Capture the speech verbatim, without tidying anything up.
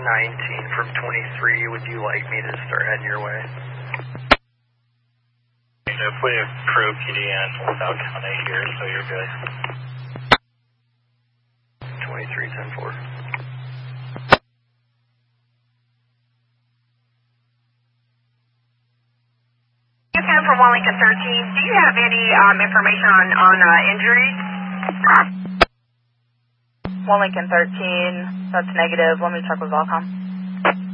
nineteen from twenty-three, would you like me to start heading your way? If we have crew P D N without count eight here, so you're good. twenty-three ten four. From Wellington thirteen, do you have any um, information on, on uh, injuries? Wellington thirteen, that's negative. Let me check with Volcom.